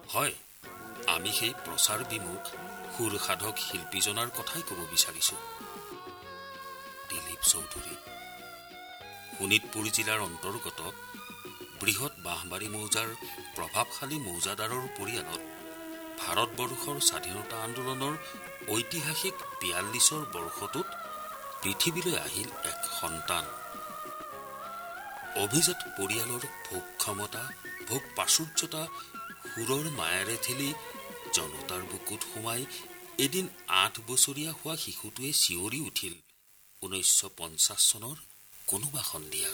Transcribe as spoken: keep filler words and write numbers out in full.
হয়, আমি সেই প্ৰচাৰ বিমুখ সুৰসাধক শিল্পীজনাৰ কথাই ক'ব বিচাৰিছো। দিলীপ চৌধুৰী শোণিতপুৰ জিলাৰ অন্তৰ্গত বৃহৎ বাঁহবাৰী মৌজাৰ প্ৰভাৱশালী মৌজাদাৰৰ পৰিয়ালত ভাৰতবৰ্ষৰ স্বাধীনতা আন্দোলনৰ ঐতিহাসিক বিয়াল্লিছৰ বৰ্ষটোত পৃথিৱীলৈ আহিল এক সন্তান। অভিজাত পৰিয়ালৰ ভোগ ক্ষমতা, ভোগ প্ৰাচুৰ্যতা সুৰৰ মায়াৰে ঠেলি জনতাৰ বুকুত সোমাই এদিন আঠ বছৰীয়া হোৱা শিশুটোৱে চিঞৰি উঠিল ঊনৈছশ পঞ্চাছ চনৰ কোনোবা সন্ধিয়া।